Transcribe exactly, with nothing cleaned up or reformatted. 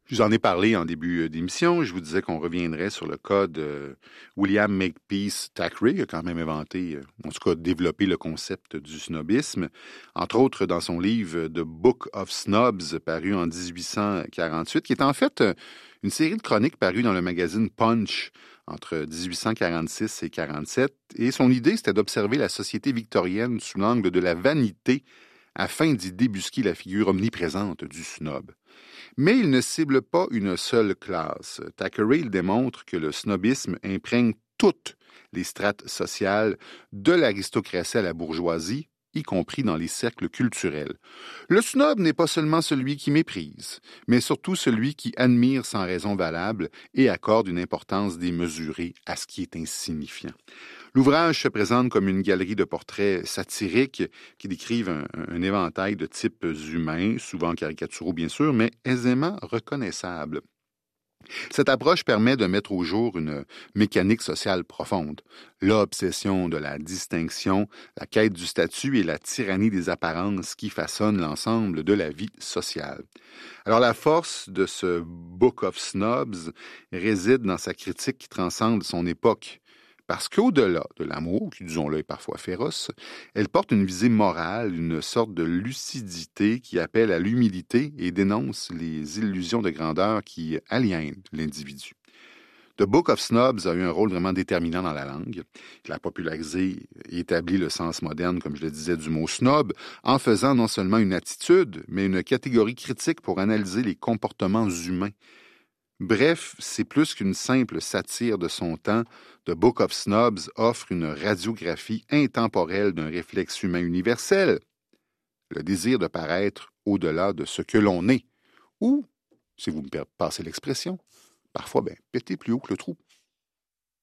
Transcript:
Je vous en ai parlé en début d'émission. Je vous disais qu'on reviendrait sur le cas de William Makepeace Thackeray, qui a quand même inventé, en tout cas développé le concept du snobisme, entre autres dans son livre The Book of Snobs, paru en dix-huit cent quarante-huit, qui est en fait une série de chroniques parues dans le magazine Punch entre dix-huit cent quarante-six et quarante-sept. Et son idée, c'était d'observer la société victorienne sous l'angle de la vanité afin d'y débusquer la figure omniprésente du snob. Mais il ne cible pas une seule classe. Thackeray il démontre que le snobisme imprègne toutes les strates sociales, de l'aristocratie à la bourgeoisie, y compris dans les cercles culturels. Le snob n'est pas seulement celui qui méprise, mais surtout celui qui admire sans raison valable et accorde une importance démesurée à ce qui est insignifiant. L'ouvrage se présente comme une galerie de portraits satiriques qui décrivent un, un éventail de types humains, souvent caricaturaux bien sûr, mais aisément reconnaissables. Cette approche permet de mettre au jour une mécanique sociale profonde, l'obsession de la distinction, la quête du statut et la tyrannie des apparences qui façonnent l'ensemble de la vie sociale. Alors la force de ce Book of Snobs réside dans sa critique qui transcende son époque. Parce qu'au-delà de l'amour, qui, disons-le, est parfois féroce, elle porte une visée morale, une sorte de lucidité qui appelle à l'humilité et dénonce les illusions de grandeur qui aliènent l'individu. The Book of Snobs a eu un rôle vraiment déterminant dans la langue. Il a popularisé et établi le sens moderne, comme je le disais, du mot snob, en faisant non seulement une attitude, mais une catégorie critique pour analyser les comportements humains. Bref, c'est plus qu'une simple satire de son temps. The Book of Snobs offre une radiographie intemporelle d'un réflexe humain universel, le désir de paraître au-delà de ce que l'on est, ou, si vous me passez l'expression, parfois, ben, péter plus haut que le trou.